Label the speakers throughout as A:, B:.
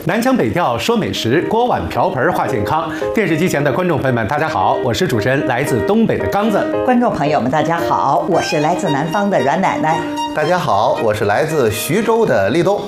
A: 南腔北调说美食，锅碗瓢盆话健康。电视机前的观众朋友们，大家好，我是主持人来自东北的刚子。
B: 观众朋友们，大家好，我是来自南方的阮奶奶。
C: 大家好，我是来自徐州的立冬。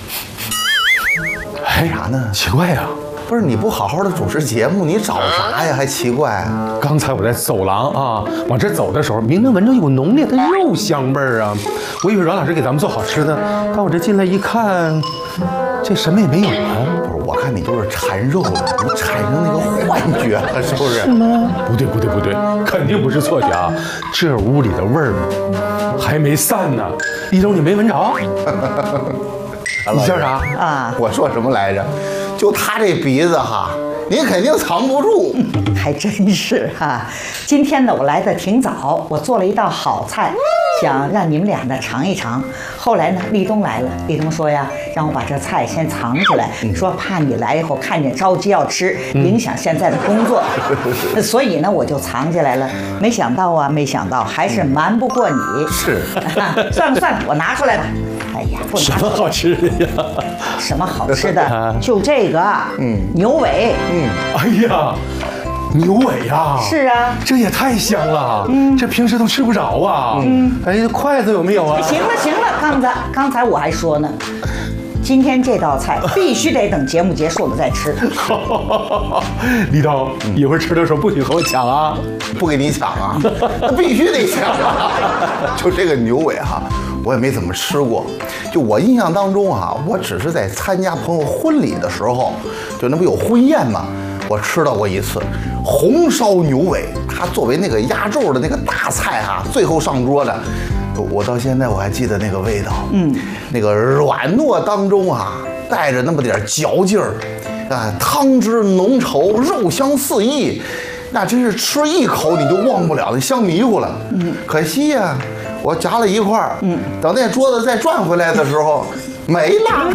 A: 哎
C: 啥呢？
A: 奇怪呀、
C: 不是你不好好的主持节目，你找啥呀？还奇怪。
A: 刚才我在走廊啊，往这走的时候，明明闻着有浓烈的肉香味儿啊，我以为阮老师给咱们做好吃的，但我这进来一看，这什么也没有啊。
C: 不是，我看你都是馋肉的，你产生那个幻觉了，是不是？
A: 是吗？不对，肯定不是错觉啊！这屋里的味儿还没散呢。立冬，你没闻着？你叫啥
B: 啊？
C: 我说什么来着？就他这鼻子哈，你肯定藏不住。
B: 还真是哈。今天呢，我来的挺早，我做了一道好菜，想让你们俩呢尝一尝。后来呢，立冬来了，立冬说呀，让我把这菜先藏起来，说怕你来以后看见着急要吃，影响现在的工作，所以呢，我就藏起来了。没想到还是瞒不过你。
C: 是，
B: 算了，我拿出来吧。哎呀，不拿
A: 什么好吃的呀？
B: 什么好吃的？就这个，牛尾，
A: 哎呀，牛尾呀！
B: 是啊，
A: 这也太香了，这平时都吃不着啊。哎，筷子有没有啊？
B: 行了，刚才我还说呢，今天这道菜必须得等节目结束了再吃。
A: 立冬，一会儿吃的时候不许和我抢啊！
C: 不给你抢啊，那必须得抢啊！就这个牛尾哈，我也没怎么吃过。就我印象当中哈，我只是在参加朋友婚礼的时候，就那不有婚宴嘛，我吃到过一次红烧牛尾，它作为那个压轴的那个大菜哈，最后上桌的。我到现在我还记得那个味道，那个软糯当中啊，带着那么点嚼劲儿，啊，汤汁浓稠，肉香四溢，那真是吃一口你就忘不了，那香迷糊了。可惜呀，我夹了一块儿，等那桌子再转回来的时候。没了。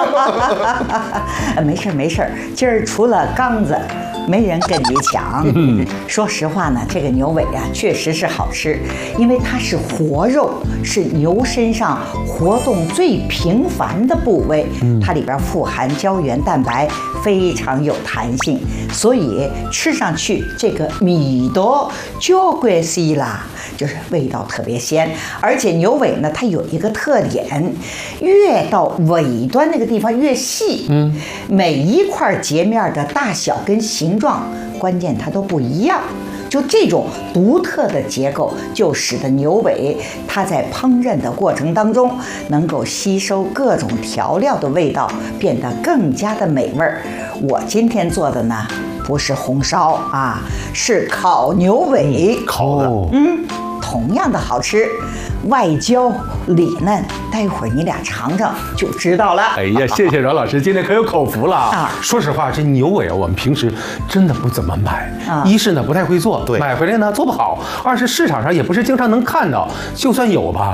B: 没事儿，今儿除了刚子，没人跟你抢。说实话呢，这个牛尾啊，确实是好吃，因为它是活肉，是牛身上活动最频繁的部位，它里边富含胶原蛋白，非常有弹性，所以吃上去这个米多就贵西啦。就是味道特别鲜，而且牛尾呢，它有一个特点，越到尾端那个地方越细，每一块截面的大小跟形状，关键它都不一样。就这种独特的结构，就使得牛尾它在烹饪的过程当中，能够吸收各种调料的味道，变得更加的美味儿。我今天做的呢，不是红烧啊，是烤牛尾，
A: 烤的，
B: 同样的好吃，外焦里嫩，待会儿你俩尝尝就知道了。
A: 哎呀，谢谢阮老师，今天可有口福了
B: 啊！
A: 说实话，这牛尾啊，我们平时真的不怎么买。一是呢不太会做，
C: 对，
A: 买回来呢做不好；二是市场上也不是经常能看到，就算有吧。